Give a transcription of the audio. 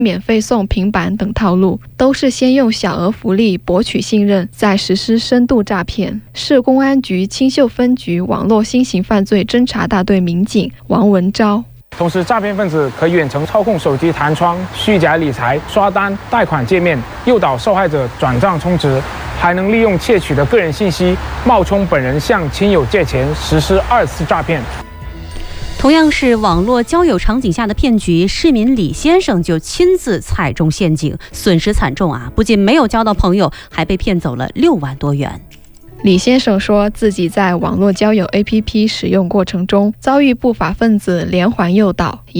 免费送平板等套路，都是先用小额福利博取信任，再实施深度诈骗。市公安局青秀分局网络新型犯罪侦查大队民警王文昭。 同时，诈骗分子可远程操控手机弹窗、虚假理财、刷单、贷款界面，诱导受害者转账充值，还能利用窃取的个人信息，冒充本人向亲友借钱，实施2次诈骗。 同样是网络交友场景下的骗局，市民李先生就亲自踩中陷阱，损失惨重啊！不仅没有交到朋友，还被骗走了6万多元。 李先生说自己在网络交友 APP 使用过程中遭遇不法分子连环诱导，